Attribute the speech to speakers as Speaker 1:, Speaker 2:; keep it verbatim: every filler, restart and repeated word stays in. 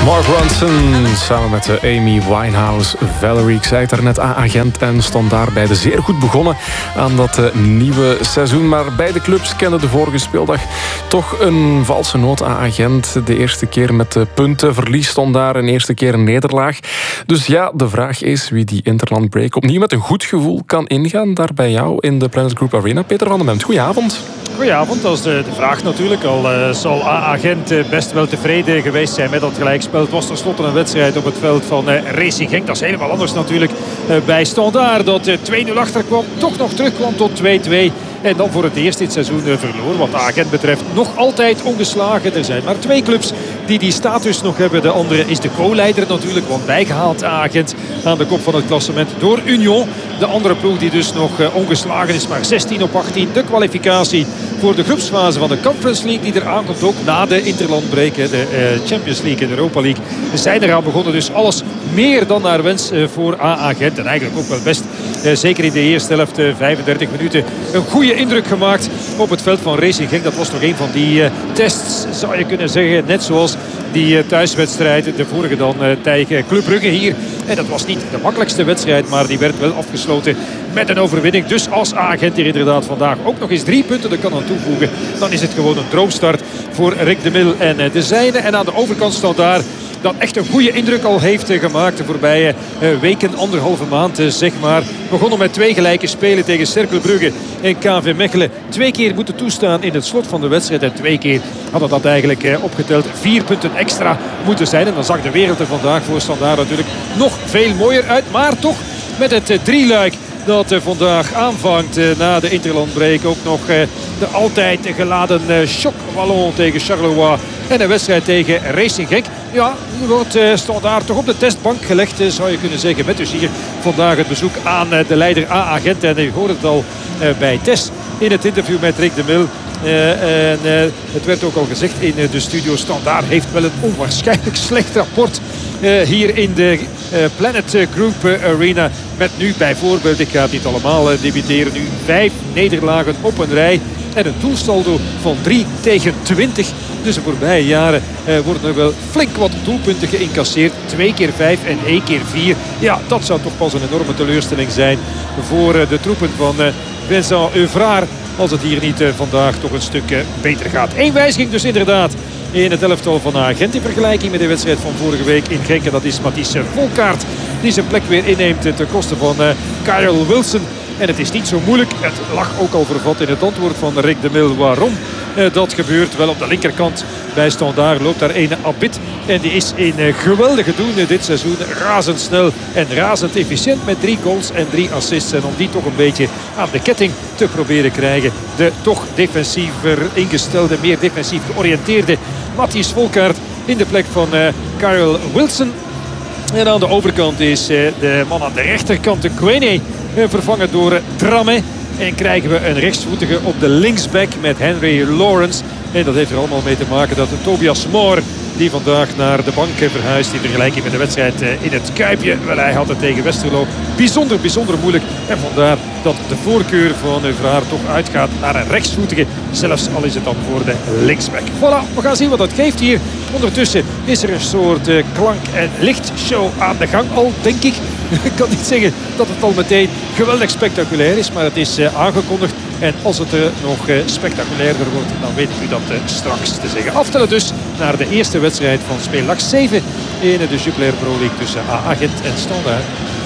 Speaker 1: Mark Ronson samen met Amy Winehouse. Valerie, ik zei het daarnet, A-agent en stond daar beide zeer goed begonnen aan dat nieuwe seizoen. Maar beide clubs kenden de vorige speeldag toch een valse noot. A-agent de eerste keer met de punten, verlies stond daar, een eerste keer een nederlaag. Dus ja, de vraag is wie die Interland Break opnieuw met een goed gevoel kan ingaan. Daar bij jou in de Planet Group Arena. Peter van den Bemt, goedenavond.
Speaker 2: Goedenavond, dat is de, de vraag natuurlijk. Al uh, zal A-agent uh, best wel tevreden geweest zijn met dat gelijkspel. Het was tenslotte een wedstrijd op het veld van uh, Racing Genk. Dat is helemaal anders natuurlijk uh, bij Standaard. Dat uh, twee nul achter kwam, toch nog terugkwam tot twee twee. En dan voor het eerst dit seizoen uh, verloor. Wat A-agent betreft nog altijd ongeslagen. Er zijn maar twee clubs die die status nog hebben. De andere is de co-leider natuurlijk. Want bijgehaald A-agent aan de kop van het klassement door Union. De andere ploeg die dus nog uh, ongeslagen is. Maar zestien op achttien. De kwalificatie voor de groepsfase van de Conference League die er aankomt ook na de Interland Break. De uh, Champions League en de Europa League zijn eraan begonnen. Dus alles meer dan naar wens uh, voor A-agent. En eigenlijk ook wel best, uh, zeker in de eerste helft, uh, vijfendertig minuten, een goede indruk gemaakt op het veld van Racing Genk. Dat was nog een van die uh, tests, zou je kunnen zeggen. Net zoals die uh, thuiswedstrijd, de vorige dan uh, tegen Club Brugge hier. En dat was niet de makkelijkste wedstrijd, maar die werd wel afgesloten met een overwinning. Dus als A-agent hier inderdaad vandaag ook nog eens drie punten er kan aan toevoegen, dan is het gewoon een droomstart voor Rick de Mil en de zijne. En aan de overkant staat daar dat echt een goede indruk al heeft gemaakt de voorbije weken, anderhalve maand zeg maar. Begonnen met twee gelijke spelen tegen Cercle Brugge en K V Mechelen. Twee keer moeten toestaan in het slot van de wedstrijd. En twee keer hadden dat eigenlijk opgeteld vier punten extra moeten zijn. En dan zag de wereld er vandaag voor Standaard natuurlijk nog veel mooier uit. Maar toch met het drieluik dat vandaag aanvangt na de Interland Break. Ook nog de altijd geladen choc Wallon tegen Charleroi. En een wedstrijd tegen Racing Genk. Ja, nu wordt Standaard toch op de testbank gelegd, zou je kunnen zeggen. Met dus hier vandaag het bezoek aan de leider A-agent. En u hoort het al bij Tess in het interview met Rick de Mil. Uh, en uh, het werd ook al gezegd in uh, de studio. Standaard heeft wel een onwaarschijnlijk slecht rapport uh, hier in de uh, Planet Group uh, Arena. Met nu bijvoorbeeld, ik ga het niet allemaal uh, debiteren, nu vijf nederlagen op een rij. En een doelsaldo van drie tegen twintig. Dus de voorbije jaren uh, worden er wel flink wat doelpunten geïncasseerd. Twee keer vijf en één keer vier. Ja, dat zou toch pas een enorme teleurstelling zijn voor uh, de troepen van uh, Vincent Euvraar. Als het hier niet uh, vandaag toch een stuk uh, beter gaat. Eén wijziging dus inderdaad in het elftal van A-agent in vergelijking met de wedstrijd van vorige week in Genk. En dat is Matthijs Volkaert die zijn plek weer inneemt uh, ten koste van uh, Kyle Wilson. En het is niet zo moeilijk. Het lag ook al vervat in het antwoord van Rick de Mil. Waarom uh, dat gebeurt? Wel op de linkerkant bij Standaard loopt daar een Abid. En die is in uh, geweldige doen uh, dit seizoen. Razendsnel en razend efficiënt met drie goals en drie assists. En om die toch een beetje aan de ketting te proberen krijgen. De toch defensiever ingestelde, meer defensief georiënteerde Matthijs Volkaert in de plek van uh, Kyle Wilson. En aan de overkant is uh, de man aan de rechterkant, de Quene, uh, vervangen door uh, Dramé. En krijgen we een rechtsvoetige op de linksback met Henry Lawrence. En dat heeft er allemaal mee te maken dat Tobias Moore, die vandaag naar de bank verhuist in vergelijking met de wedstrijd in het Kuipje. Wel, hij had het tegen Westerlo bijzonder, bijzonder moeilijk. En vandaar dat de voorkeur van Euvraar toch uitgaat naar een rechtsvoetige. Zelfs al is het dan voor de linksback. Voilà, we gaan zien wat dat geeft hier. Ondertussen is er een soort uh, klank- en lichtshow aan de gang al, denk ik. Ik kan niet zeggen dat het al meteen geweldig spectaculair is, maar het is uh, aangekondigd. En als het uh, nog uh, spectaculairder wordt, dan weet ik u dat uh, straks te zeggen. Aftellen dus naar de eerste wedstrijd van speeldag zeven in de Jupiler Pro League tussen A-agent en Standaard.